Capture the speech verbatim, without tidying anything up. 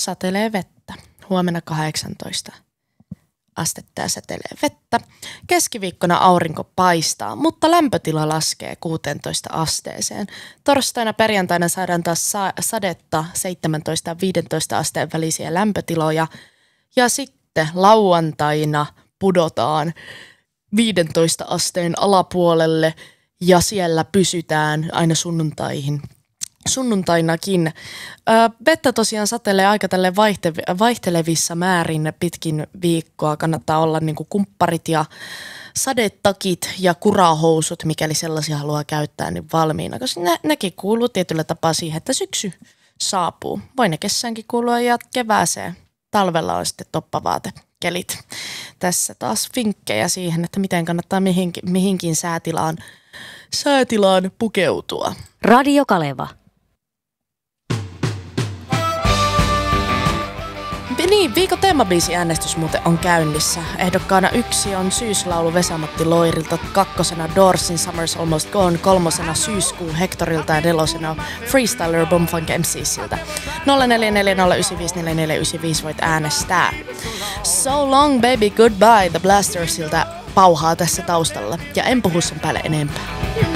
satelee vettä. Huomenna kahdeksantoista astetta ja satelee vettä. Keskiviikkona aurinko paistaa, mutta lämpötila laskee kuuteentoista asteeseen. Torstaina perjantaina saadaan taas sa- sadetta seitsemäntoista ja viisitoista asteen välisiä lämpötiloja. Ja sitten lauantaina pudotaan viidentoista asteen alapuolelle ja siellä pysytään aina sunnuntaihin. Sunnuntainakin. Vettä tosiaan satelee aika tälle vaihtele- vaihtelevissa määrin pitkin viikkoa. Kannattaa olla niinku kumpparit ja sadetakit ja kurahousut, mikäli sellaisia haluaa käyttää, niin valmiina. Koska ne, nekin kuuluu tietyllä tapaa siihen, että syksy saapuu. Voi ne kesäänkin kuulua ja kevääseen. Talvella on sitten toppavaatekelit. Tässä taas vinkkejä siihen, että miten kannattaa mihinkin, mihinkin säätilaan, säätilaan pukeutua. Radio Kaleva. Niin, viikon teemabiisi-äänestys muuten on käynnissä. Ehdokkaana yksi on Syyslaulu Vesa-Matti Loirilta, kakkosena Doorsin Summer's Almost Gone, kolmosena Syyskuu Hectorilta ja nelosena Freestyler Bumfunk M C:siltä. nolla neljä neljä nolla yhdeksän viisi neljä neljä yhdeksän viisi voit äänestää. So Long Baby Goodbye The Blastersilta pauhaa tässä taustalla ja en puhu sen päälle enempää.